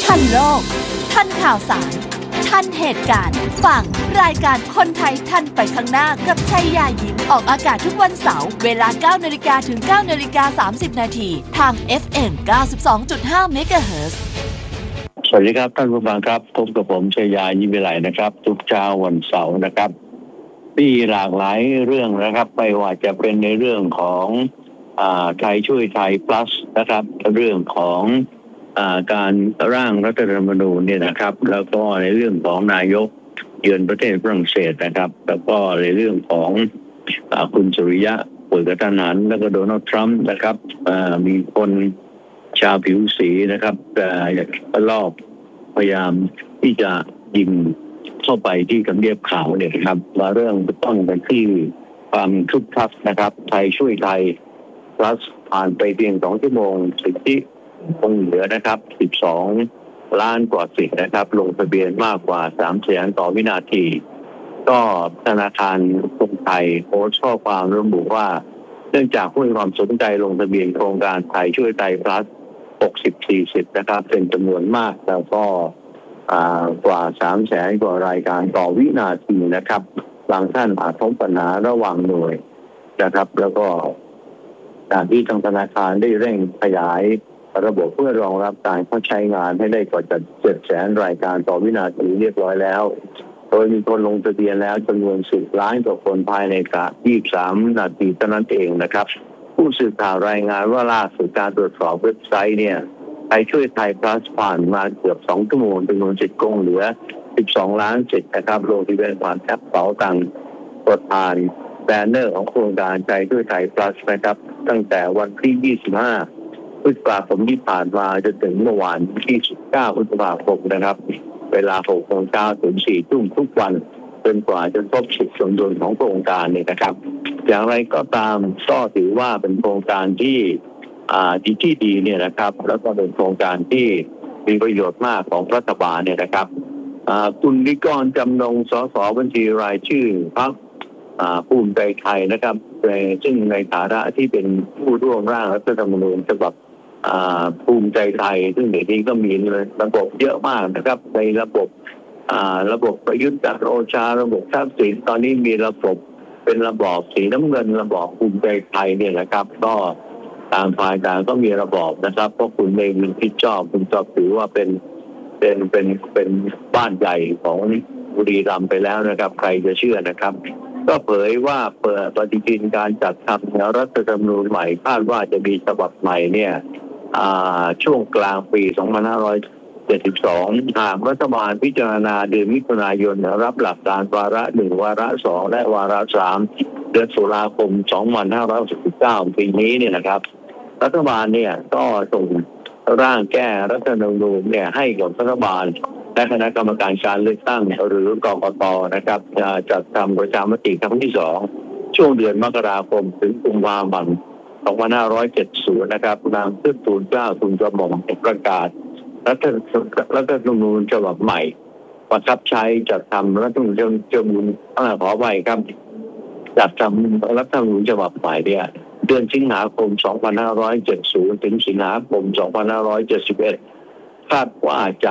ทันโลกทันข่าวสารทันเหตุการณ์ฟังรายการคนไทยทันไปข้างหน้ากับชัยยายิ้มออกอากาศทุกวันเสาร์เวลา 9:00 นถึง 9:30 นทาง FM 92.5 MHz สวัสดีครับท่านผู้ฟังครับพบกับผมชัยยายิ้มวิไลนะครับทุกเช้าวันเสาร์นะครับมีหลากหลายเรื่องนะครับไม่ว่าจะเป็นในเรื่องของไทยช่วยไทย plus นะครับเรื่องของการร่างรัฐธรรมนูญเนี่ยนะครับแล้วก็ในเรื่องของนายกเยือนประเทศฝรั่งเศสนะครับแล้วก็ในเรื่องของคุณสุริยะป่วยกระทันหันแล้วก็โดนัลด์ทรัมป์นะครับมีคนชาวผิวสีนะครับรอบพยายามที่จะยิงเข้าไปที่ทำเนียบขาวเนี่ยนะครับมาเรื่องต้นกันที่ความคึกคักนะครับไทยช่วยไทย plus ผ่านไปเพียง2 ชั่วโมงสิทธิคงเหลือนะครับ12 ล้านกว่าสิทธิ์นะครับลงทะเบียนมากกว่า300,000ต่อวินาทีก็ธนาคารกรุงไทยโพสต์ข้อความระบุว่าเนื่องจากผู้มีความสนใจลงทะเบียนโครงการไทยช่วยไทย plus 60-40นะครับเป็นจำนวนมากแล้วก็กว่า300,000 กว่ารายการต่อวินาทีนะครับบางท่านอาจพบปัญหาระหว่างหน่วยนะครับแล้วก็การที่ทางธนาคารได้เร่งขยายระบบเพื่อรองรับการเข้าใช้งานให้ได้กว่า700,000 รายการต่อวินาทีเรียบร้อยแล้วโดยมีคนลงทะเบียนแล้วจำนวน10 ล้านกว่าคนภายใน23 นาทีเท่านั้นเองนะครับผู้สื่อข่าวรายงานว่าล่าสุดการตรวจสอบเว็บไซต์เนี่ยไทยช่วยไทย plus ผ่านมาเกือบ2 ชั่วโมงจำนวนสิทธิ์คงเหลือ12 ล้านสิทธิ์นะครับลงทะเบียนผ่านแอปเป๋าตังค์กดผ่านแบนเนอร์ของโครงการไทยช่วยไทย plus นะครับตั้งแต่วันที่25 พฤษภาคมที่ผ่านมาจนถึงเมื่อวานที่19 พฤษภาคมนะครับเวลา 6 โมงเช้าถึง 4 ทุ่มทุกวันจนกว่าจะครบ10 สมดุลของโครงการเนี่ยนะครับอย่างไรก็ตามก็ถือว่าเป็นโครงการที่ดีเนี่ยนะครับแล้วก็เป็นโครงการที่มีประโยชน์มากของรัฐบาลเนี่ยนะครับคุณนิกรจำนงสสบัญชีรายชื่อพรรคภูมิใจไทยนะครับซึ่งในฐานะที่เป็นผู้ร่วมร่างรัฐธรรมนูญฉบับภูมิใจไทยซึ่งเดี๋ยวนี้ก็มีระบบเยอะมากนะครับในระบบประยุทธ์จันทร์โอชาระบบทักษิณตอนนี้มีระบบเป็นระบอบสีน้ำเงินระบอบภูมิใจไทยเนี่ยนะครับก็ต่างฝ่ายต่างก็มีระบอบนะครับเพราะคุณเองเป็นที่ชอบคุณก็ถือว่าเป็นบ้านใหญ่ของบุรีรัมย์ไปแล้วนะครับใครจะเชื่อนะครับก็เผยว่าเปิดปฏิทินการจัดทำรัฐธรรมนูญใหม่คาดว่าจะมีฉบับใหม่เนี่ยช่วงกลางปี2572หากรัฐบาลพิจารณาเดือนมิถุนายนรับหลักการวาระ1วาระ2และวาระ3เดือนตุลาคม2569ปีนี้เนี่ยนะครับรัฐบาลเนี่ยก็ส่งร่างแก้รัฐธรรมนูญเนี่ยให้กับรัฐบาลและคณะกรรมการการเลือกตั้งหรือกกต.นะครับจัดทำประชามติครั้งที่2ช่วงเดือนมกราคมถึงกุมภาพันธ์2570นะครับนำขึ้นทูลเกล้าทูลกระหม่อมประกาศรัฐธรรมนูญฉบับใหม่บังคับใช้จัดทำรัฐธรรมนูญขอไปครับจัดทำรัฐธรรมนูญฉบับใหม่เนี่ยเดือนสิงหาคม2570ถึงสิงหาคม2571คาดว่าจะ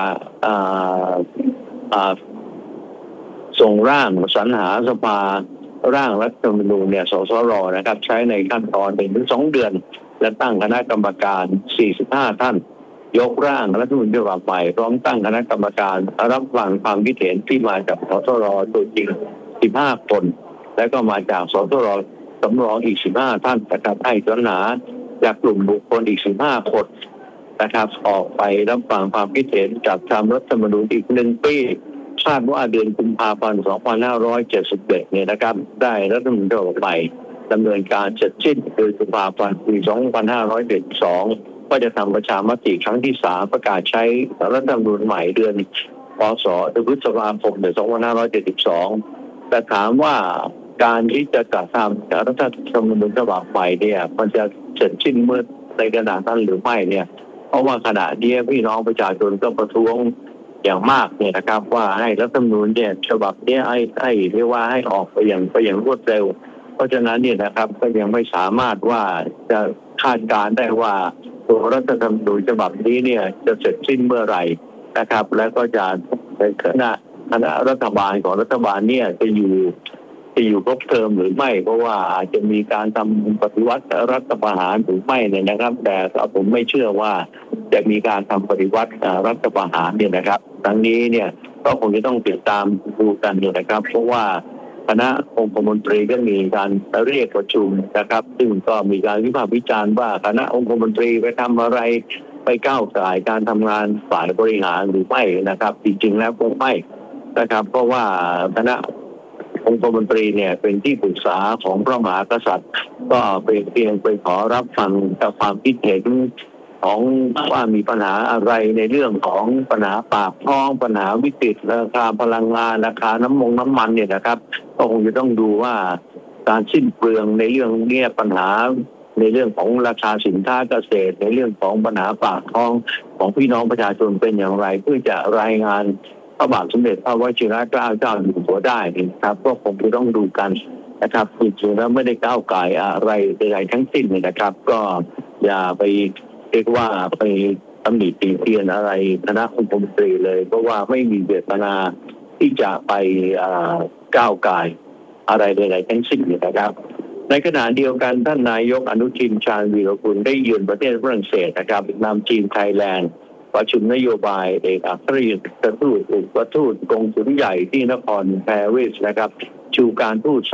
ส่งร่างสรรหาสภาร่างรัฐธรรมนูญเนี่ยสสรนะครับใช้ในขั้นตอน1-2 เดือนและตั้งคณะกรรมการ45 ท่านยกร่างรัฐธรรมนูญฉบับใหม่พร้อมตั้งคณะกรรมการรับฟังความคิดเห็นที่มาจากสสรตัวจริง15 คนและก็มาจากสสรสำรองอีก15 ท่านนะครับให้สรรหาจากกลุ่มบุคคลอีก15 คนนะครับออกไปรับฟังความคิดเห็นจากทำรัฐธรรมนูญอีก1 ปีคาดว่าเดือนกุมภาพันธ์2571เนี่ยนะครับได้รัฐธรรมนูญฉบับใหม่ดำเนินการเสร็จสิ้นโดยกุมภาพันธ์ปี2572ก็จะทำประชามติครั้งที่3ประกาศใช้รัฐธรรมนูญใหม่เดือนพฤษภาคม2572แต่ถามว่าการที่จะจัดทำรัฐธรรมนูญฉบับใหม่เนี่ยมันจะเสร็จสิ้นเมื่อในขณะนั้นหรือไม่เนี่ยเพราะว่าขณะนี้พี่น้องประชาชนก็ประท้วงอย่างมากเนี่ยนะครับว่าให้รัฐธรรมนูญเนี่ยฉบับนี้ให้เรียกว่าให้ออกไปอย่างรวดเร็วเพราะฉะนั้นเนี่ยนะครับก็ยังไม่สามารถว่าจะคาดการได้ว่าตัวรัฐธรรมนูญฉบับนี้เนี่ยจะเสร็จสิ้นเมื่อไหร่นะครับแล้วก็จะเป็นคณะรัฐบาลของรัฐบาลเนี่ยจะอยู่ครบเทอมหรือไม่เพราะว่าอาจจะมีการทำปฏิวัติรัฐประหารหรือไม่เนี่ยนะครับแต่ผมไม่เชื่อว่าจะมีการทำปฏิวัติรัฐประหารเนี่ยนะครับทั้งนี้เนี่ยก็คงจะต้องติดตามดูกันอยู่นะครับเพราะว่าคณะองคมนตรีก็มีการเรียกประชุมนะครับซึ่งก็มีการวิพากษ์วิจารณ์ว่าคณะองคมนตรีไปทำอะไรไปก้าวก่ายการทำงานฝ่ายบริหารหรือไม่นะครับจริงๆแล้วคงไม่นะครับเพราะว่าคณะองคมนตรีเนี่ยเป็นที่ปรึกษาของพระมหากษัตริย์ก็เป็นเพียงไปขอรับฟังความคิดเห็นของว่ามีปัญหาอะไรในเรื่องของปัญหาปากท้องปัญหาวิกฤตราคาพลังงานราคาน้ำมันเนี่ยนะครับก็คงจะต้องดูว่าการสิ้นเปลืองในเรื่องนี้ปัญหาในเรื่องของราคาสินค้าเกษตรในเรื่องของปัญหาปากท้องของพี่น้องประชาชนเป็นอย่างไรเพื่อจะรายงานพระบาทสมเด็จพระวชิรเกล้าเจ้าอยู่หัวได้นะครับก็คงจะต้องดูกันนะครับจริงๆแล้วไม่ได้ก้าวไก่อะไรใดๆทั้งสิ้นเลยนะครับก็อย่าไปเรียกว่าไปตำหนิติเตียนอะไรคณะองคมนตรีเลยเพราะว่าไม่มีเจตนาที่จะไปก้าวไก่อะไรใดๆทั้งสิ้นเลยนะครับในขณะเดียวกันท่านนายกอนุทินชาญวีรกุลได้เยือนประเทศฝรั่งเศสนะครับนำทีมไทยแลนด์ประชุมนโยบายเอกอัครราชทูตอุปทูตกงสุลใหญ่ที่นครปารีสนะครับชูการทูต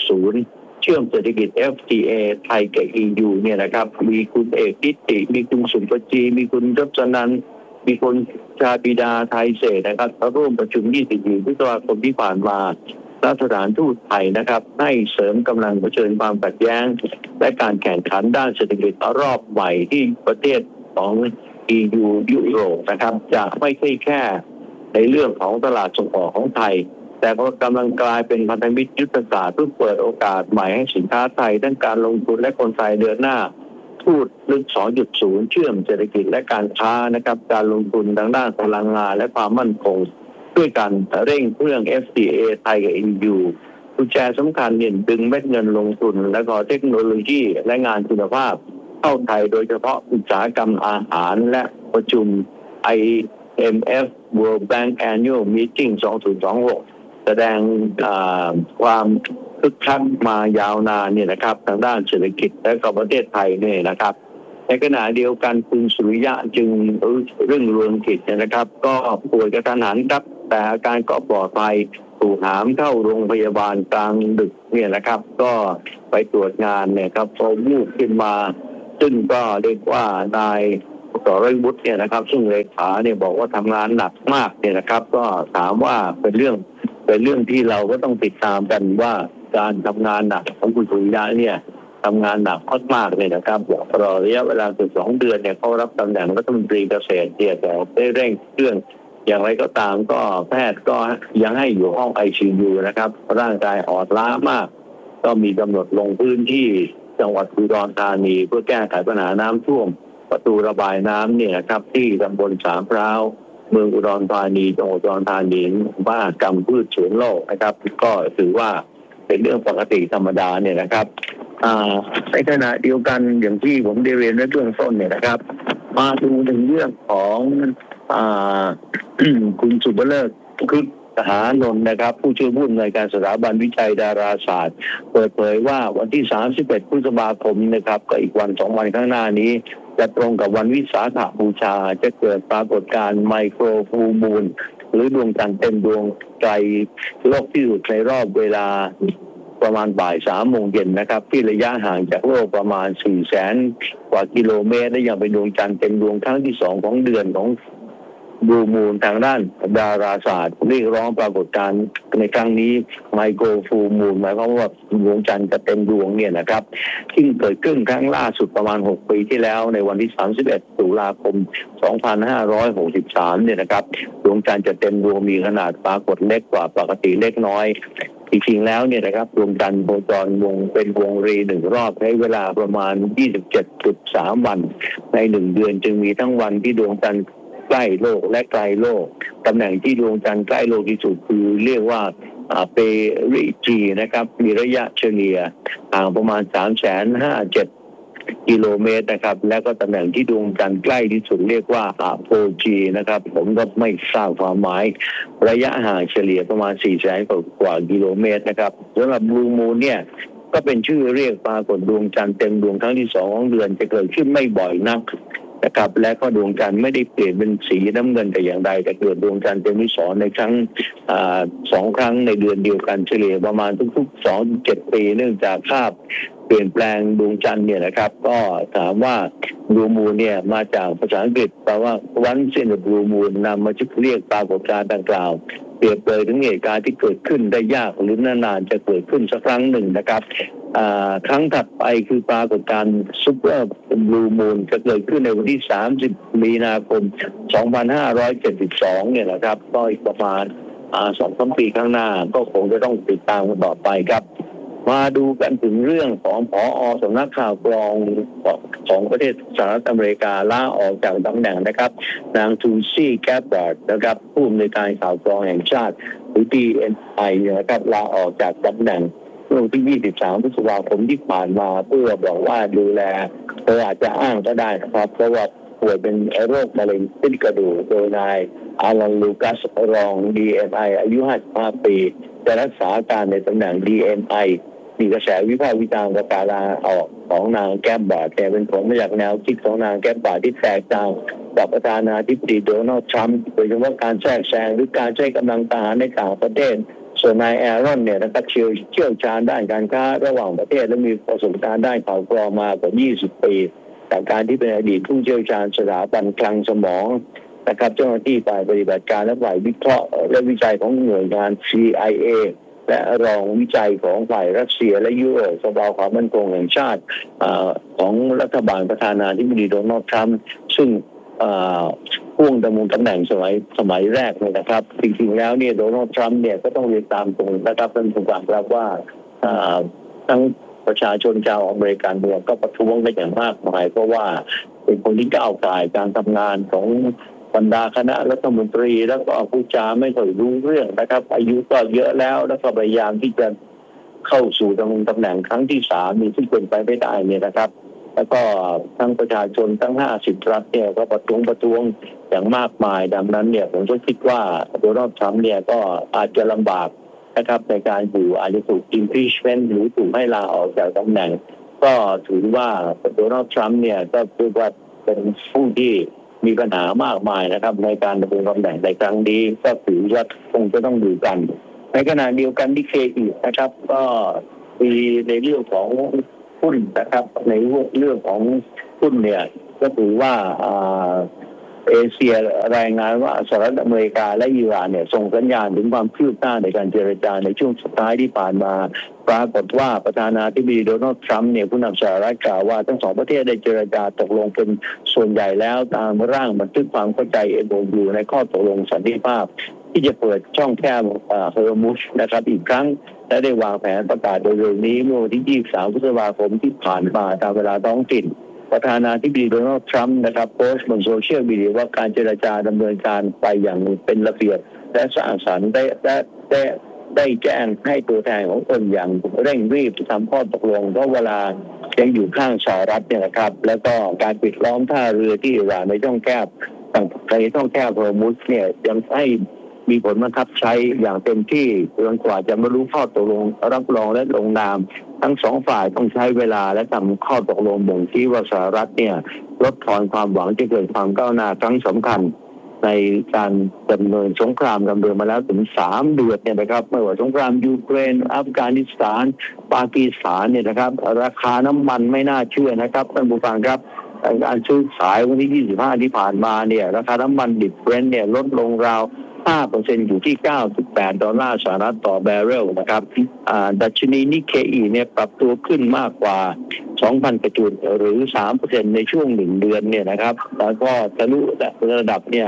2.0 เชื่อมเศรษฐกิจ FTA ไทยกับ EU เนี่ยนะครับมีคุณเอกนิติมีคุณสุปจีมีคุณยศนันท์มีคุณชาปิดาไทยเศรษฐ์นะครับร่วมประชุม24 พฤษภาคมที่ผ่านมาณสถานทูตไทยนะครับให้เสริมกำลังเผชิญความขัดแย้งและการแข่งขันด้านเศรษฐกิจรอบใหม่ที่ประเทศของEU ยุโรปนะครับจะไม่ใช่แค่ในเรื่องของตลาดส่งออกของไทยแต่ก็กำลังกลายเป็นพันธมิตรยุทธศาสตร์เพื่อเปิดโอกาสใหม่ให้สินค้าไทยทั้งการลงทุนและคนไทยเดินหน้าทูตลึก 2.0 เชื่อมเศรษฐกิจและการค้านะครับการลงทุนทางด้านพลังงานและความมั่นคงด้วยกันเร่งเครื่อง FTA ไทยกับ EU กุญแจสำคัญเนี่ยดึงเม็ดเงินลงทุนและก็เทคโนโลยีและงานคุณภาพเข้าไทยโดยเฉพาะอุตสาหกรรมอาหารและประชุม IMF World Bank Annual Meeting 2026 แสดงความคึกคักมายาวนานเนี่ยนะครับทางด้านเศรษฐกิจและก็ประเทศไทยเนี่ยนะครับในขณะเดียวกันคุณสุริยะจึงเรื่องเรืองกิจนะครับก็ป่วยกระทันหันครับแต่อาการก็ปลอดภัยถูกหามเข้าโรงพยาบาลกลางดึกเนี่ยนะครับก็ไปตรวจงานเนี่ยครับพอวูบขึ้นมาซึ่งก็เรียกว่านายสรวุฒิเนี่ยนะครับซึ่งเลขาเนี่ยบอกว่าทำงานหนักมากเนี่ยนะครับก็ถามว่าเป็นเรื่องที่เราก็ต้องติดตามกันว่าการทำงานหนักของคุณสุริยะเนี่ยทำงานหนักมากๆเลยนะครับตลอดระยะเวลาเกือบ2 เดือนเนี่ยเขารับตำแหน่งรัฐมนตรีเกษตรเนี่ยแต่ได้เร่งเครื่องอย่างไรก็ตามก็แพทย์ก็ยังให้อยู่ห้อง ICU นะครับร่างกายอ่อนล้ามากก็มีกำหนดลงพื้นที่จังหวัดอุดรธานีเพื่อแก้ไขปัญหาน้ำท่วมประตูระบายน้ำเนี่ยครับที่ตำบลสามพร้าวเมืองอุดรธานีจังหวัดอุดรธานีบ้านกำพืชสวนโลกนะครับก็ถือว่าเป็นเรื่องปกติธรรมดาเนี่ยนะครับในขณะเดียวกันอย่างที่ผมได้เรียนไว้เบื้องต้นเนี่ยนะครับมาดูถึงเรื่องของคุณสุภเลิศคึกหานนท์นะครับผู้ช่วยผู้อำนวยการสถาบันวิจัยดาราศาสตร์เปิดเผยว่าวันที่31 พฤษภาคมนะครับก็อีกวัน2 วันข้างหน้านี้จะตรงกับวันวิสาขบูชาจะเกิดปรากฏการณ์ไมโครฟูลมูนหรือดวงจันทร์เต็มดวงไกลโลกที่สุดในรอบเวลาประมาณบ่าย 3 โมงเย็นนะครับที่ระยะห่างจากโลกประมาณ 400,000 กว่ากิโลเมตรและยังเป็นดวงจันทร์เต็มดวงครั้งที่2ของเดือนของบลูมูนทางด้านดาราศาสตร์เรียกร้องปรากฏการณ์ในครั้งนี้ไมโครฟูลมูนหมายความว่าดวงจันทร์จะเต็มดวงเนี่ยนะครับซึ่งเกิดขึ้นครั้งล่าสุดประมาณ6 ปีที่แล้วในวันที่31 ตุลาคม 2563เนี่ยนะครับดวงจันทร์จะเต็มดวงมีขนาดปรากฏเล็กกว่าปกติเล็กน้อยจริงๆแล้วเนี่ยนะครับดวงจันทร์โคจรวงเป็นวงรี1 รอบใช้เวลาประมาณ 27.3 วันใน1 เดือนจึงมีทั้งวันที่ดวงจันทร์ใกล้โลกและไกลโลกตำแหน่งที่ดวงจันทร์ใกล้โลกที่สุดคือเรียกว่าเปริจีนะครับมีระยะเฉลี่ยห่างประมาณ 357,000 กิโลเมตรนะครับและก็ตำแหน่งที่ดวงจันทร์ใกล้ที่สุดเรียกว่าอะโพจีนะครับผมก็ไม่ทราบความหมายระยะห่างเฉลี่ยประมาณ400,000 กว่ากิโลเมตรนะครับสำหรับบลูมูนเนี่ยก็เป็นชื่อเรียกปรากฏดวงจันทร์เต็มดวงครั้งที่2ของเดือนจะเกิดขึ้นไม่บ่อยนักนะครับและก็ดวงจันทร์ไม่ได้เปลี่ยนเป็นสีน้ำเงินแต่อย่างใดแต่เกิดดวงจันทร์เต็มที่2ในครั้ง2 ครั้งในเดือนเดียวกันเฉลี่ยประมาณทุกๆ 2-7 ปีเนื่องจากคาบเปลี่ยนแปลงดวงจันทร์เนี่ยนะครับก็ถามว่าบลูมูนเนี่ยมาจากภาษาอังกฤษแปลว่า once in a blue moon นำมาเรียกปรากฏการณ์ดังกล่าวเปรียบเลยถึงเหตุการณ์ที่เกิดขึ้นได้ยากหรือนานๆจะเกิดขึ้นสักครั้งหนึ่งนะครับครั้งถัดไปคือปรากฏการณ์ซุปเปอร์บลูมูนจะเกิดขึ้นในวันที่30 มีนาคม 2572เนี่ยนะครับก็อีกประมาณ2-3 ปีข้างหน้าก็คงจะต้องติดตามกันต่อไปครับมาดูกันถึงเรื่องของผอ.สำนักข่าวกรองของประเทศสหรัฐอเมริกาลาออกจากตำแหน่งนะครับนางทูซี่แกบบาร์ดนะครับผู้อำนวยการข่าวกรองแห่งชาติหรือ DNI นะครับลาออกจากตำแหน่งเมื่อวันที่23 พฤษภาคมที่ผ่านมาเพื่อบอกว่าดูแลเธออาจจะอ้างก็ได้นะครับเพราะว่าป่วยเป็นโรคมะเร็งเส้นกระดูกโดยนายอาลันลูคัสรอง DNI อายุ55 ปีจะรักษาการในตำแหน่ง DNIมีกระแสวิพากษ์วิจารณ์การลาออกของนางแกบบาร์ดแต่เป็นผลมาจากแนวคิดของนางแกบบาร์ดที่แตกต่างกับประธานาธิบดีโดนัลด์ทรัมป์โดยเฉพาะการแทรกแซงหรือการใช้กำลังทหารในต่างประเทศส่วนนายแอรอนเนี่ยนะครับเชี่ยวชาญด้านการค้าระหว่างประเทศและมีประสบการณ์ด้านข่าวกรองมากว่า20 ปีจากการที่เป็นอดีตผู้เชี่ยวชาญสถาบันคลังสมองนะครับเจ้าหน้าที่ฝ่ายปฏิบัติการและฝ่ายวิเคราะห์และวิจัยของหน่วยงาน CIAและรองวิจัยของฝ่ายรัสเซียและยุโรปสภาความมั่นคงแห่งชาติของรัฐบาลประธานาธิบดีโดนัลด์ทรัมป์ซึ่งพ่วงดำรงตำแหน่งสมัยแรกเลยนะครับจริงๆแล้วเนี่ยโดนัลด์ทรัมป์เนี่ยก็ต้องเรียนตามตรงนะครับท่านผู้ฟังครับว่าทั้งประชาชนชาวอเมริกันเนี่ยก็ประท้วงกันอย่างมากมายเพราะว่าเป็นคนที่ก้าวไก่การทำงานของบรรดาคณะรัฐมนตรีแล้วก็ผู้จาไม่ค่อยรู้เรื่องนะครับอายุก็เยอะแล้วแล้วก็พยายามที่จะเข้าสู่ตำแหน่งครั้งที่3นี่ซึ่งเป็นไปไม่ได้เนี่ยนะครับแล้วก็ทั้งประชาชนทั้ง50 รัฐเนี่ยก็ประท้วงอย่างมากมายดังนั้นเนี่ยผมก็คิดว่าโดนัลด์ทรัมป์เนี่ยก็อาจจะลำบากนะครับในการอยู่อาจจะถูก impeachment หรือถูกให้ลาออกจากตำแหน่งก็ถือว่าโดนัลด์ทรัมป์เนี่ยก็คือว่าเป็นผู้ที่มีปัญหามากมายนะครับในการดำรงตำแหน่งในครั้งนี้ก็ถือว่าคงจะต้องดูกันในขณะเดียวกันที่เคอีนะครับก็มีในเรื่องของหุ้นนะครับในเรื่องของหุ้นเนี่ยก็ถือว่าเอเชียรายงานว่าสหรัฐอเมริกาและอิหร่านเนี่ยส่งสัญญาณถึงความคืบหน้าในการเจรจาในช่วงสุดท้ายที่ผ่านมาปรากฏว่าประธานาธิบดีโดนัลด์ทรัมป์เนี่ยผู้นำสหรัฐกล่าวว่าทั้งสองประเทศได้เจรจาตกลงเป็นส่วนใหญ่แล้วตามร่างบันทึกความเข้าใจ MOU ในข้อตกลงสันติภาพที่จะเปิดช่องแคบเฮอร์มุชนะครับอีกครั้งและได้วางแผนประกาศโดยเร็วนี้เมื่อวันที่23 พฤษภาคมที่ผ่านมาตามเวลาท้องถิ่นประธานาธิบดีโดนัลด์ทรัมป์นะครับโพสต์บนโซเชียลมีเดียว่าการเจรจาดำเนินการไปอย่างเป็นระเบียบและสร้างสรรค์ได้แจ้งให้ตัวแทนของตนอย่างเร่งรีบทำข้อตกลงเพราะเวลายังอยู่ข้างสหรัฐเนี่ยนะครับแล้วก็การปิดล้อมท่าเรือที่อิหร่านในช่องแคบในช่องแคบฮอร์มุซเนี่ยยังให้มีผลบังคับใช้อย่างเต็มที่จนกว่าจะบรรลุข้อตกลงรับรองและลงนามทั้งสองฝ่ายต้องใช้เวลาและทำข้อตกลงบ่งชี้ว่าสหรัฐเนี่ยลดทอนความหวังจะเกิดความก้าวหน้าครั้งสำคัญในการดำเนินสงครามดำเนินมาแล้วถึง3 เดือนเนี่ยนะครับไม่ว่าสงครามยูเครนอัฟกานิสถานปากีสถานเนี่ยนะครับราคาน้ำมันไม่น่าเชื่อนะครับท่านผู้ฟังครับการซื้อขายวันที่25ที่ผ่านมาเนี่ยราคาน้ำมันดิบเบรนท์เนี่ยลดลงราว5% อยู่ที่ $9.8 สหรัฐต่อแบเรลนะครับดัชนีนิเคอีเนี่ยปรับตัวขึ้นมากกว่า 2,000 จุดหรือ 3% ในช่วง1 เดือนเนี่ยนะครับแล้วก็ทะลุระดับเนี่ย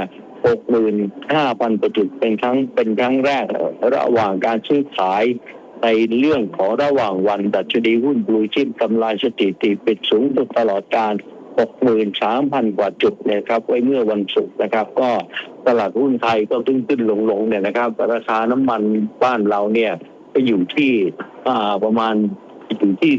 65,000 จุดเป็นครั้งแรกระหว่างการซื้อขายในเรื่องของระหว่างวันดัชนีหุ้นบลูชิปทำลายสถิติปิดสูงสุดตลอดการ 63,000 กว่าจุดเนี่ยครับไว้เมื่อวันศุกร์นะครับก็ตลาดหุ้นไทยก็ขึ้นลงเนี่ยนะครับราคาน้ำมันบ้านเราเนี่ยไปอยู่ที่ประมาณอยู่ที่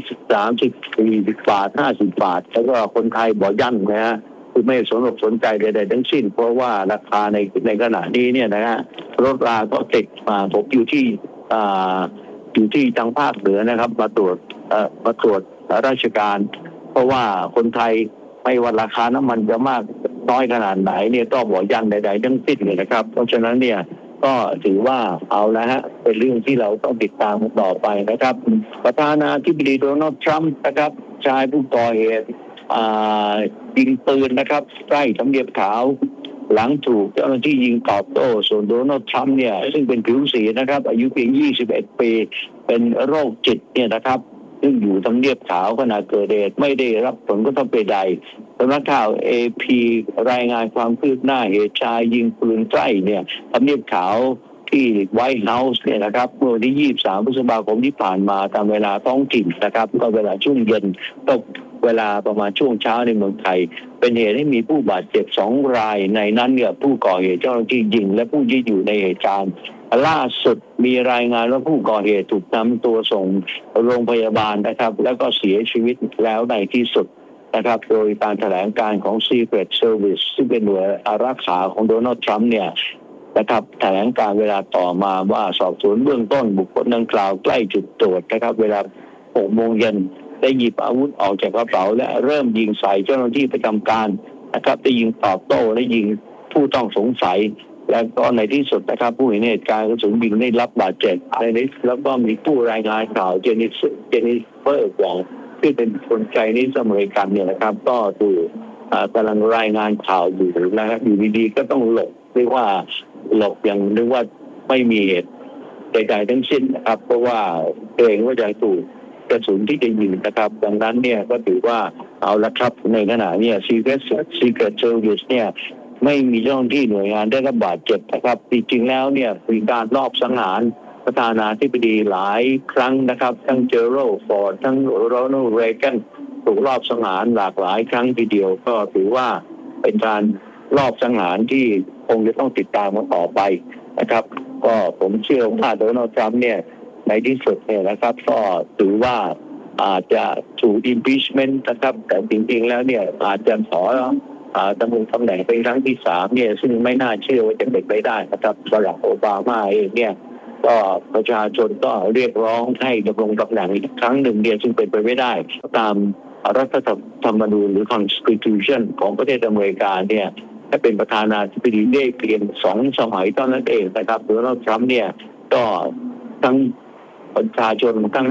30-40 บาท50 บาทแล้วก็คนไทยบ่ยั่นนะฮะคือไม่สนใจใดๆทั้งสิ้นเพราะว่าราคาในขณะนี้เนี่ยนะฮะรถราก็ติดมาผมอยู่ที่ทางภาคเหนือนะครับมาตรวจราชการเพราะว่าคนไทยไม่ว่าราคาน้ำมันจะมากน้อยขนาดไหนเนี่ยก็บ่ยั่นใดๆทั้งสิ้นเลยนะครับเพราะฉะนั้นเนี่ยก็ถือว่าเอาละฮะเป็นเรื่องที่เราต้องติดตามต่อไปนะครับประธานาธิบดีโดนัลด์ทรัมป์นะครับชายผู้ก่อเหตุยิงปืนนะครับใกล้ทำเนียบขาวหลังถูกเจ้าหน้าที่ยิงตอบโต้ส่วนโดนัลด์ทรัมป์เนี่ยซึ่งเป็นผิวสีนะครับอายุเพียง21 ปีเป็นโรคจิตเนี่ยนะครับซึ่งอยู่ทำเนียบขาวขณะเกิดเหตุไม่ได้รับผลกระทบใดๆสำนักข่าว AP รายงานความคืบหน้าเหตุชายยิงปืนใกล้เนี่ยทำเนียบขาวที่ไวท์เฮาส์เนี่ยนะครับเมื่อวันที่23 พฤษภาคมที่ผ่านมาตามเวลาท้องถิ่นนะครับก็เวลาช่วงเย็นตกเวลาประมาณช่วงเช้าในเมืองไทยเป็นเหตุให้มีผู้บาดเจ็บ2 รายในนั้นเนี่ยผู้ก่อเหตุเจ้าหน้าที่ยิงและผู้ที่อยู่ในเหตุการณ์ล่าสุดมีรายงานว่าผู้ก่อเหตุถูกนำตัวส่งโรงพยาบาลนะครับแล้วก็เสียชีวิตแล้วในที่สุดนะครับโดยการแถลงการของ Secret Service ซึ่งเป็นหน่วยอารักขาของโดนัลด์ทรัมป์เนี่ยนะครับแถลงการเวลาต่อมาว่าสอบสวนเบื้องต้นบุคคลดังกล่าวใกล้จุดตรวจนะครับเวลา 6 โมงเย็นได้หยิบอาวุธออกจากกระเป๋าและเริ่มยิงใส่เจ้าหน้าที่ประจำการนะครับได้ยิงตอบโต้และยิงผู้ต้องสงสัยและก็ในที่สุดนะครับผู้เห็นเหตุการณ์กระสุนยิงได้รับบาดเจ็บในนี้แล้วก็มีผู้รายงานข่าวเจนิเฟอร์หวองที่เป็นคนไชนีสอเมริกันเนี่ยนะครับก็ดูกำลังรายงานข่าวอยู่นะครับอยู่ดีๆก็ต้องหลบเรียกว่าหลบอย่างนึกว่าไม่มีเหตุใดๆทั้งสิ้นนะครับเพราะว่าเกรงว่าจะถูกกระสุนที่จะยิงนะครับดังนั้นเนี่ยก็ถือว่าเอาละครับในขณะนี้ Secret Service เนี่ยไม่มีเจ้าหน้าที่หน่วยงานได้รับบาดเจ็บนะครับจริงๆแล้วเนี่ยมีการลอบสังหารประธานาธิบดีหลายครั้งนะครับทั้งเจอโรลด์ฟอร์ดทั้งโรนัลด์เรแกนถูกลอบสังหารหลากหลายครั้งทีเดียวก็ถือว่าเป็นการลอบสังหารที่คงจะต้องติดตามมาต่อไปนะครับก็ผมเชื่อว่าโดนัลด์ทรัมป์เนี่ยในที่สุดเนี่ยนะครับก็ถือว่าอาจจะถูก impeachment นะครับแต่จริงๆแล้วเนี่ยอาจจะขอดำรงตำแหน่งเป็นครั้งที่3เนี่ยซึ่งไม่น่าเชื่อว่าจะเป็นไปได้นะครับบารักโอบามาเองเนี่ยก็ประชาชนก็เรียกร้องให้ดำรงตำแหน่งอีกครั้งหนึ่งเนี่ยซึ่งเป็นไปไม่ได้ตามรัฐธรรมนูญหรือ Constitution ของประเทศอเมริกาเนี่ยถ้าเป็นประธานาธิบดีได้เพียง2 สมัยเท่านั้นเองนะครับโดนัลด์ทรัมป์เนี่ยก็ทั้งประชาชนทั้ง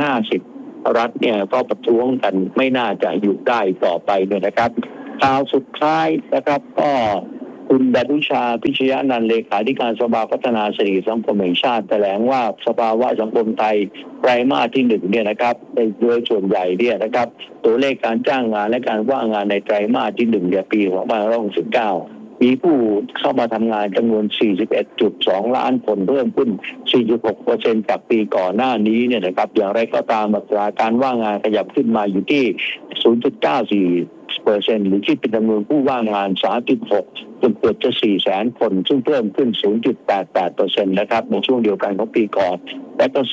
50 รัฐเนี่ยก็ประท้วงกันไม่น่าจะอยู่ได้ต่อไปเลยนะครับข่าวสุดท้ายนะครับก็คุณดนุชาพิชยนันท์เลขาธิการสภาพัฒนาเศรษฐกิจสังคมแห่งชาติแถลงว่าสภาวะสังคมไทยไตรมาสที่1เนี่ยนะครับโดยส่วนใหญ่เนี่ยนะครับตัวเลขการจ้างงานและการว่างงานในไตรมาสที่1เนี่ยปี2569มีผู้เข้ามาทำงานจำนวน 41.2 ล้านคนเพิ่มขึ้น 4.6% จากปีก่อนหน้านี้เนี่ยนะครับอย่างไรก็ตามอัตราการว่างงานขยับขึ้นมาอยู่ที่ 0.94% หรือคิดเป็นจำนวนผู้ว่างงาน 3.6 จนเกือบจะ 400,000 คนซึ่งเพิ่มขึ้น 0.88% นะครับในช่วงเดียวกันของปีก่อนและก็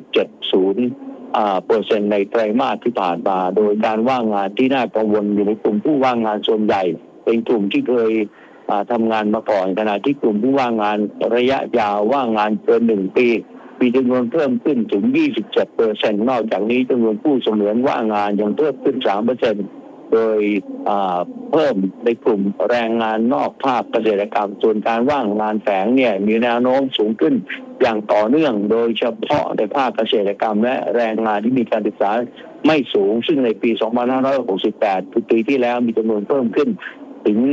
0.70% ในไตรมาสที่ผ่านมาโดยการว่างงานที่น่ากังวลอยู่ในกลุ่มผู้ว่างงานส่วนใหญ่เป็นกลุ่มที่เคยทำงานมาก่อนขณะที่กลุ่มผู้ว่างงานระยะยาวว่างงานเกิน1 ปีมีจำนวนเพิ่มขึ้นถึง 27% นอกจากนี้จำนวนผู้เสมือนว่างงานยังเพิ่มขึ้น 3% โดยเพิ่มในกลุ่มแรงงานนอกภาคเกษตรกรรมส่วนการว่างงานแฝงเนี่ยมีแนวโน้มสูงขึ้นอย่างต่อเนื่องโดยเฉพาะในภาคเกษตรกรรมและแรงงานที่มีการศึกษาไม่สูงซึ่งในปี 2568 คือปีที่แล้วมีจำนวนเพิ่มขึ้นถึง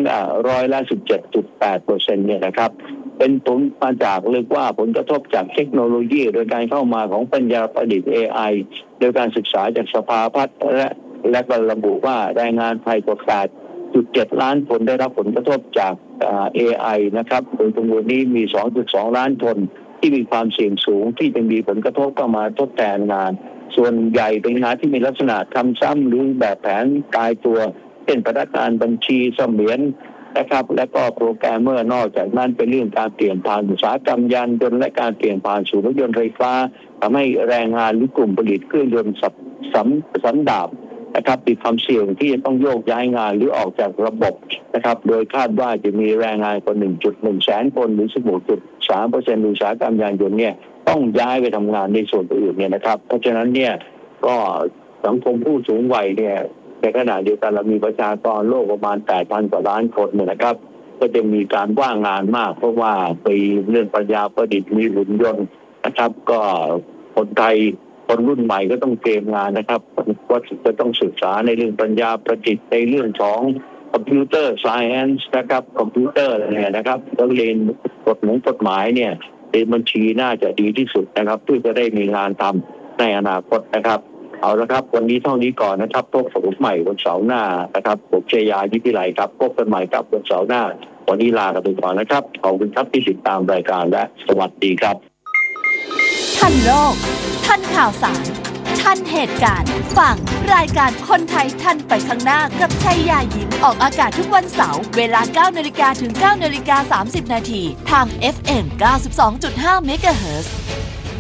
17.8% เนี่ยนะครับเป็นผลมาจากเรียกว่าผลกระทบจากเทคโนโลยีโดยการเข้ามาของปัญญาประดิษฐ์ AI โดยการศึกษาจากสภาพัฒน์และก็ระบุว่าแรงงานไทยกว่า 8.7 ล้านคนได้รับผลกระทบจาก AI นะครับโดยจำนวนนี้มี 2.2 ล้านคนที่มีความเสี่ยงสูงที่จะมีผลกระทบเข้ามาทดแทนงานส่วนใหญ่เป็นงานที่มีลักษณะทำซ้ำหรือแบบแผนตายตัวเช่นพนักงานบัญชีเสมียนนะครับและก็โปรแกรมเมอร์นอกจากนั้นเป็นเรื่องการเปลี่ยนผ่านอุตสาหกรรมยานยนต์และการเปลี่ยนผ่านสู่รถยนต์ไฟฟ้าทำให้แรงงานหรือกลุ่มผลิตเครื่องยนต์สันดาปนะครับมีความเสี่ยงที่จะต้องโยกย้ายงานหรือออกจากระบบนะครับโดยคาดว่าจะมีแรงงานกว่า 1.1 แสนคนหรือ 16.3% อุตสาหกรรมยานยนต์เนี่ยต้องย้ายไปทำงานในส่วนอื่นเนี่ยนะครับเพราะฉะนั้นเนี่ยก็สังคมผู้สูงวัยเนี่ยในขณะเดียวกันเรามีประชากรโลกประมาณ 8,000 กว่าล้านคนเนี่ยนะครับก็จะมีการว่างงานมากเพราะว่าไปเรื่องปัญญาประดิษฐ์มีหุ่นยนต์นะครับก็คนไทยคนรุ่นใหม่ก็ต้องเตรียมงานนะครับว่าจะต้องศึกษาในเรื่องปัญญาประดิษฐ์ในเรื่องของคอมพิวเตอร์ไซเอนซ์นะครับคอมพิวเตอร์เนี่ยนะครับแล้วเรียนกฎหมายเนี่ยเรียนบัญชีน่าจะดีที่สุดนะครับเพื่อจะได้มีงานทำในอนาคตนะครับเอาละครับวันนี้เท่านี้ก่อนนะครับพบกับผมใหม่วันเสาร์หน้านะครับผมชัยยายิพิไลครับพบกันใหม่ครับวันเสาร์หน้าวันนี้ลากันไปก่อนนะครับขอบคุณครับที่ติดตามรายการและสวัสดีครับทันโลกทันข่าวสารทันเหตุการณ์ฟังรายการคนไทยทันไปข้างหน้ากับชัยยายิ้มออกอากาศทุกวันเสาร์เวลา 9 นาฬิกาถึง 9 นาฬิกา 30 นาทีทาง FM 92.5 เมกะเฮิรตซ์